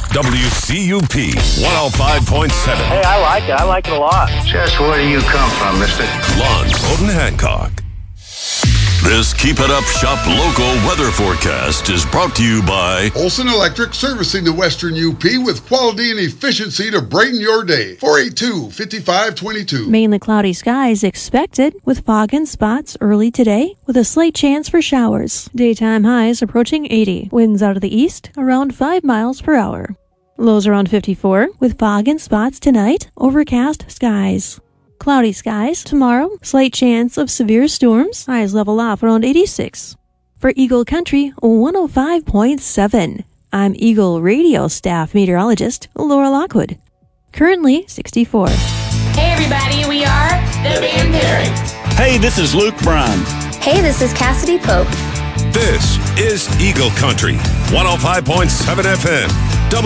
WCUP 105.7. Hey, I like it. I like it a lot. Just where do you come from, mister? Lawns, Houghton Hancock. This Keep It Up Shop local weather forecast is brought to you by Olson Electric, servicing the Western UP with quality and efficiency to brighten your day. 482-5522. Mainly cloudy skies expected with fog and spots early today with a slight chance for showers. Daytime highs approaching 80. Winds out of the east around 5 miles per hour. Lows around 54 with fog and spots tonight. Overcast skies. Cloudy skies tomorrow. Slight chance of severe storms. Highs level off around 86. For Eagle Country 105.7. I'm Eagle Radio staff meteorologist Laura Lockwood. Currently 64. Hey everybody, we are the Van Parents. Hey, this is Luke Bryan. Hey, this is Cassidy Pope. This is Eagle Country 105.7 FM.